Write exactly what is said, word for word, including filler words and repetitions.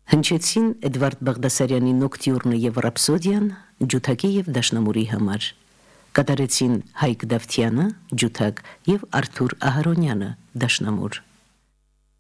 Հնչեցին Էդվարդ Բաղդասարյանի Նոկտյուրնը եւ Ռապսոդիան ջութակի եւ դաշնամուրի համար։ Կատարեցին Հայկ Դավթյանը ջութակ եւ Արթուր Ահարոնյանը դաշնամուր։